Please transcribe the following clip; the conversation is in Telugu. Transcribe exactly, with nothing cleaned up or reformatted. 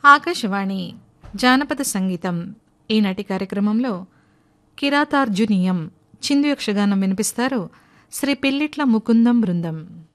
ఆకాశవాణి జానపద సంగీతం ఈనాటి కార్యక్రమంలో కిరాతార్జునీయం చిందు యక్షగానం వినిపిస్తారు శ్రీ పిల్లిట్ల ముకుందం బృందం.